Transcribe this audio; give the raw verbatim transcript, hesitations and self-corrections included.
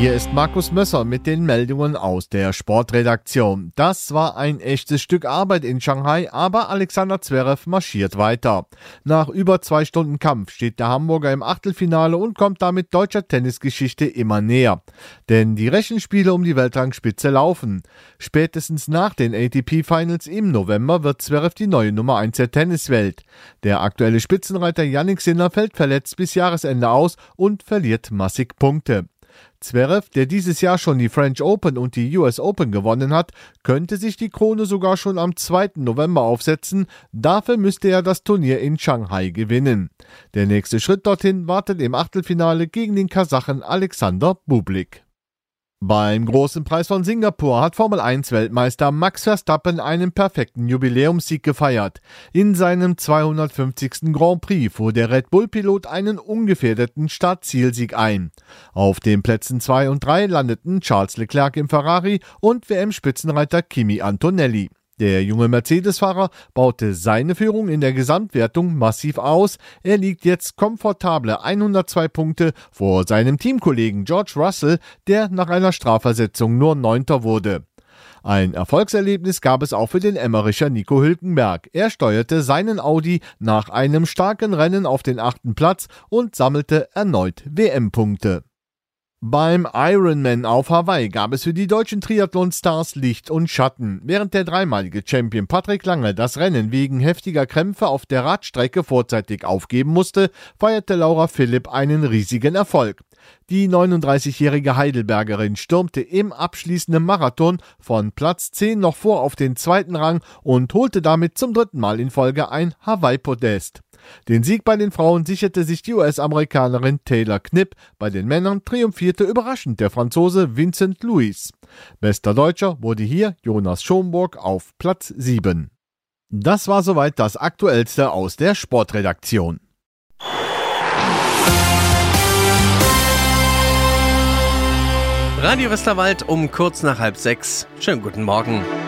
Hier ist Markus Mösser mit den Meldungen aus der Sportredaktion. Das war ein echtes Stück Arbeit in Shanghai, aber Alexander Zverev marschiert weiter. Nach über zwei Stunden Kampf steht der Hamburger im Achtelfinale und kommt damit deutscher Tennisgeschichte immer näher. Denn die Rechenspiele um die Weltrangspitze laufen. Spätestens nach den A T P Finals im November wird Zverev die neue Nummer eins der Tenniswelt. Der aktuelle Spitzenreiter Jannik Sinner fällt verletzt bis Jahresende aus und verliert massig Punkte. Zverev, der dieses Jahr schon die French Open und die U S Open gewonnen hat, könnte sich die Krone sogar schon am zweiten November aufsetzen. Dafür müsste er das Turnier in Shanghai gewinnen. Der nächste Schritt dorthin wartet im Achtelfinale gegen den Kasachen Alexander Bublik. Beim Großen Preis von Singapur hat Formel eins Weltmeister Max Verstappen einen perfekten Jubiläumssieg gefeiert. In seinem zweihundertfünfzigsten Grand Prix fuhr der Red Bull-Pilot einen ungefährdeten Start-Ziel-Sieg ein. Auf den Plätzen zwei und drei landeten Charles Leclerc im Ferrari und W M-Spitzenreiter Kimi Antonelli. Der junge Mercedes-Fahrer baute seine Führung in der Gesamtwertung massiv aus. Er liegt jetzt komfortable hundertzwei Punkte vor seinem Teamkollegen George Russell, der nach einer Strafversetzung nur Neunter wurde. Ein Erfolgserlebnis gab es auch für den Emmericher Nico Hülkenberg. Er steuerte seinen Audi nach einem starken Rennen auf den achten Platz und sammelte erneut W M-Punkte. Beim Ironman auf Hawaii gab es für die deutschen Triathlon-Stars Licht und Schatten. Während der dreimalige Champion Patrick Lange das Rennen wegen heftiger Krämpfe auf der Radstrecke vorzeitig aufgeben musste, feierte Laura Philipp einen riesigen Erfolg. Die neununddreißigjährige Heidelbergerin stürmte im abschließenden Marathon von Platz zehn noch vor auf den zweiten Rang und holte damit zum dritten Mal in Folge ein Hawaii-Podest. Den Sieg bei den Frauen sicherte sich die U S-Amerikanerin Taylor Knipp. Bei den Männern triumphierte überraschend der Franzose Vincent Luis. Bester Deutscher wurde hier Jonas Schomburg auf Platz sieben. Das war soweit das Aktuellste aus der Sportredaktion. Radio Westerwald um kurz nach halb sechs. Schönen guten Morgen.